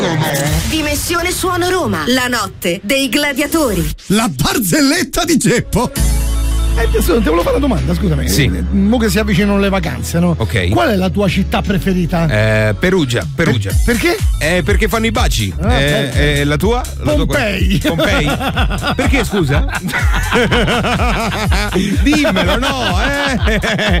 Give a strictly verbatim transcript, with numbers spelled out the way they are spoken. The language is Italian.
Dimensione Suono Roma, la notte dei gladiatori. La barzelletta di Geppo. Eh, adesso ti volevo fare una domanda, scusami. Sì. Mo che si avvicinano le vacanze, no? Ok. Qual è la tua città preferita? Eh, Perugia, Perugia. Per- perché? Eh, perché fanno i baci. Ah, eh, okay. eh, la tua? La Pompei. Tua... Pompei. Perché scusa? Dimmelo, no, eh.